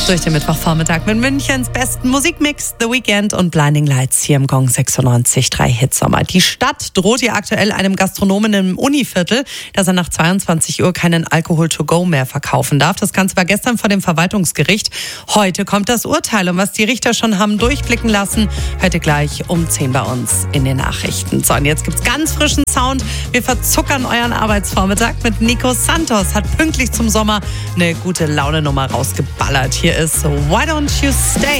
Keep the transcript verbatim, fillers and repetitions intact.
Durch den Mittwochvormittag mit Münchens besten Musikmix, The Weeknd und Blinding Lights hier im Gong sechsundneunzig Komma drei Hitsommer. Die Stadt droht hier aktuell einem Gastronomen im Univiertel, dass er nach zweiundzwanzig Uhr keinen Alkohol to go mehr verkaufen darf. Das Ganze war gestern vor dem Verwaltungsgericht. Heute kommt das Urteil, und was die Richter schon haben durchblicken lassen, hört ihr gleich um zehn bei uns in den Nachrichten. So, und jetzt gibt's ganz frischen Sound. Wir verzuckern euren Arbeitsvormittag mit Nico Santos. Hat pünktlich zum Sommer eine gute Laune-Nummer rausgeballert. Hier ist Why Don't You Stay?